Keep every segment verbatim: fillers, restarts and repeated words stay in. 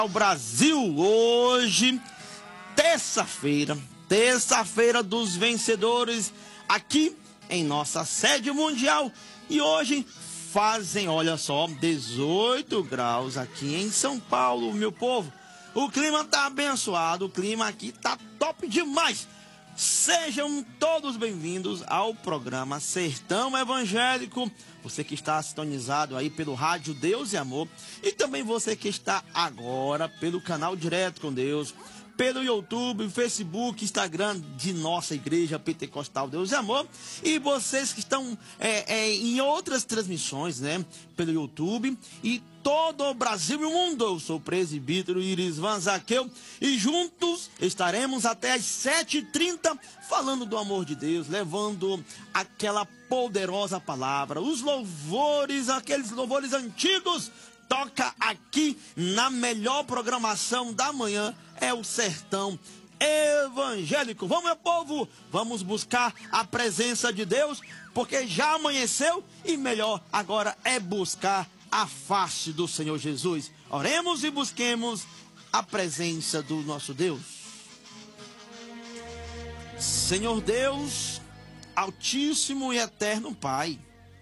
Ao Brasil, hoje, terça-feira, terça-feira dos vencedores, aqui em nossa sede mundial. E hoje fazem, olha só, dezoito graus aqui em São Paulo, meu povo. O clima tá abençoado, o clima aqui tá top demais. Sejam todos bem-vindos ao programa Sertão Evangélico. Você que está sintonizado aí pelo rádio Deus e Amor, e também você que está agora pelo canal Direto com Deus, pelo YouTube, Facebook, Instagram de nossa Igreja Pentecostal Deus e Amor, e vocês que estão é, é, em outras transmissões, né, pelo YouTube e todo o Brasil e o mundo. Eu sou o presbítero Irisvan Zaqueu e juntos estaremos até às sete e trinta falando do amor de Deus, levando aquela poderosa palavra, os louvores, aqueles louvores antigos. Toca aqui na melhor programação da manhã, é o Sertão Evangélico. Vamos, meu povo, vamos buscar a presença de Deus, porque já amanheceu e melhor agora é buscar a face do Senhor Jesus. Oremos e busquemos a presença do nosso Deus. Senhor Deus, Altíssimo e Eterno Pai,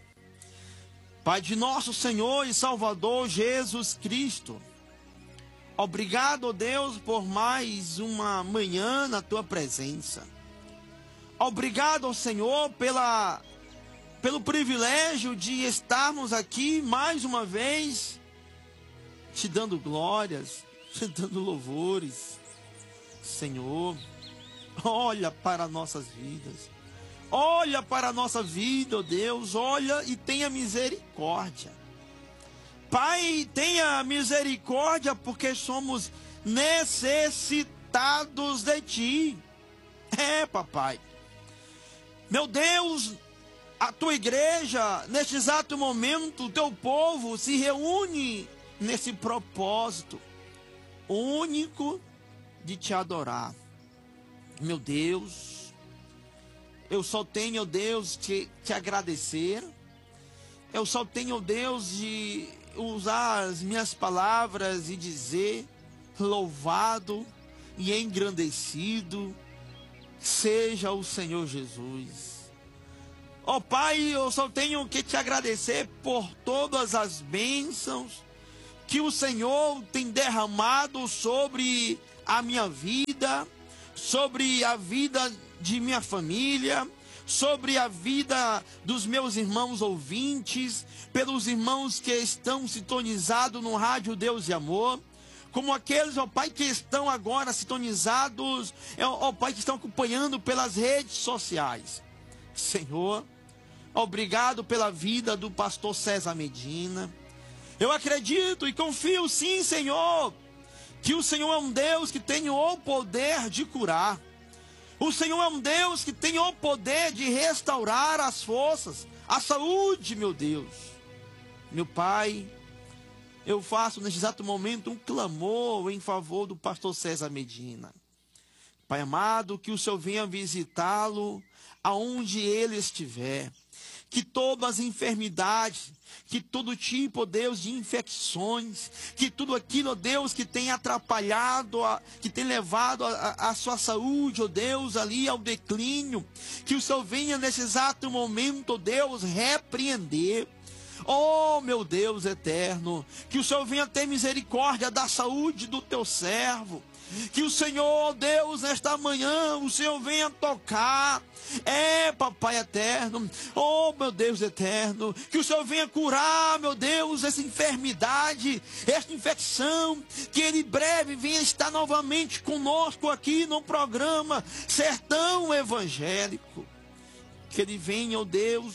Pai de nosso Senhor e Salvador Jesus Cristo, obrigado, Deus, por mais uma manhã na Tua presença. Obrigado, Senhor, pela, pelo privilégio de estarmos aqui mais uma vez, te dando glórias, te dando louvores. Senhor, olha para nossas vidas. Olha para a nossa vida, ó Deus, olha e tenha misericórdia. Pai, tenha misericórdia porque somos necessitados de Ti. É, papai. Meu Deus, a Tua igreja, neste exato momento, o Teu povo se reúne nesse propósito único de Te adorar. Meu Deus, eu só tenho, Deus, te, te agradecer. Eu só tenho, Deus, de usar as minhas palavras e dizer: louvado e engrandecido seja o Senhor Jesus. Ó oh, Pai, eu só tenho que te agradecer por todas as bênçãos que o Senhor tem derramado sobre a minha vida, sobre a vida de minha família, sobre a vida dos meus irmãos ouvintes, pelos irmãos que estão sintonizados no rádio Deus e Amor, como aqueles, ó Pai, que estão agora sintonizados, ó Pai, que estão acompanhando pelas redes sociais. Senhor, obrigado pela vida do pastor César Medina. Eu acredito e confio sim, Senhor, que o Senhor é um Deus que tem o poder de curar. O Senhor é um Deus que tem o poder de restaurar as forças, a saúde, meu Deus. Meu Pai, eu faço neste exato momento um clamor em favor do pastor César Medina. Pai amado, que o Senhor venha visitá-lo aonde ele estiver. Que todas as enfermidades, que todo tipo, Deus, de infecções, que tudo aquilo, ó Deus, que tem atrapalhado, a, que tem levado a, a sua saúde, ó Deus, ali ao declínio, que o Senhor venha nesse exato momento, ó Deus, repreender. Oh, meu Deus eterno, que o Senhor venha ter misericórdia da saúde do teu servo. Que o Senhor, Deus, nesta manhã, o Senhor venha tocar. É, papai eterno. Oh, meu Deus eterno. Que o Senhor venha curar, meu Deus, essa enfermidade, esta infecção. Que Ele breve venha estar novamente conosco aqui no programa Sertão Evangélico. Que Ele venha, oh Deus,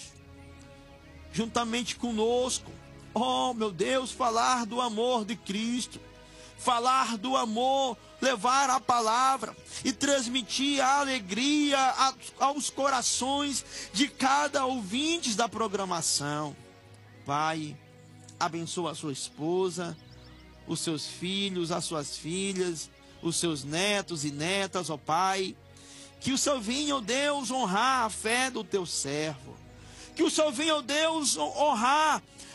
juntamente conosco. Oh, meu Deus, falar do amor de Cristo. Falar do amor, levar a palavra e transmitir a alegria aos corações de cada ouvinte da programação. Pai, abençoa a sua esposa, os seus filhos, as suas filhas, os seus netos e netas, ó Pai. Que o Senhor venha, ó Deus, honrar a fé do teu servo. Que o Senhor venha, ó Deus, honrar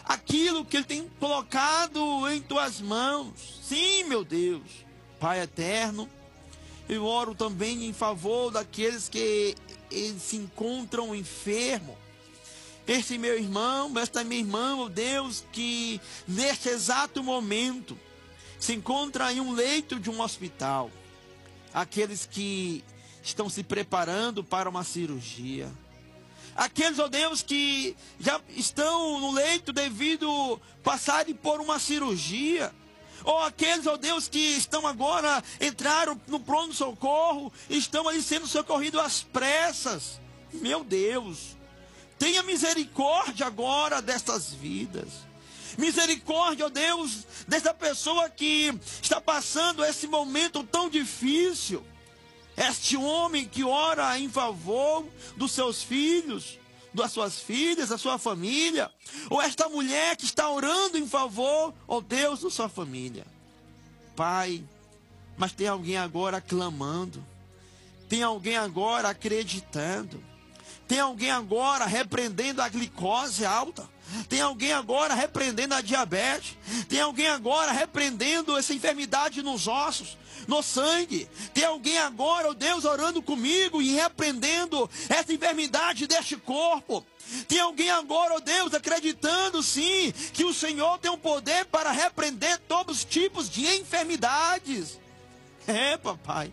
aquilo que Ele tem colocado em tuas mãos. Sim, meu Deus, Pai eterno, eu oro também em favor daqueles que eles se encontram enfermos. Este meu irmão, esta minha irmã, oh Deus, que neste exato momento se encontra em um leito de um hospital. Aqueles que estão se preparando para uma cirurgia. Aqueles, ó Deus, que já estão no leito devido passarem por uma cirurgia. Ou aqueles, ó Deus, que estão agora, entraram no pronto-socorro, estão ali sendo socorridos às pressas. Meu Deus, tenha misericórdia agora destas vidas. Misericórdia, ó Deus, dessa pessoa que está passando esse momento tão difícil. Este homem que ora em favor dos seus filhos, das suas filhas, da sua família. Ou esta mulher que está orando em favor, ó Deus, da sua família. Pai, mas tem alguém agora clamando. Tem alguém agora acreditando. Tem alguém agora repreendendo a glicose alta. Tem alguém agora repreendendo a diabetes. Tem alguém agora repreendendo essa enfermidade nos ossos, no sangue. Tem alguém agora, ó Deus, orando comigo e repreendendo essa enfermidade deste corpo. Tem alguém agora, ó Deus, acreditando sim que o Senhor tem um poder para repreender todos os tipos de enfermidades. É, papai.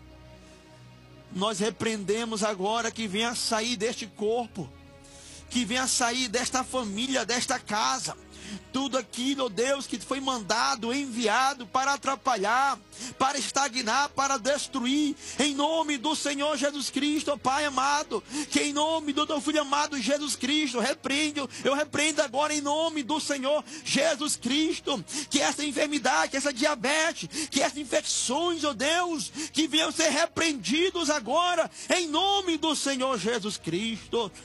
Nós repreendemos agora que venha sair deste corpo, que venha sair desta família, desta casa, tudo aquilo, ó Deus, que foi mandado, enviado para atrapalhar, para estagnar, para destruir, em nome do Senhor Jesus Cristo, ó Pai amado, que em nome do teu Filho amado Jesus Cristo, repreendo, eu repreendo agora em nome do Senhor Jesus Cristo, que essa enfermidade, que essa diabetes, que essas infecções, ó Deus, que venham ser repreendidos agora, em nome do Senhor Jesus Cristo.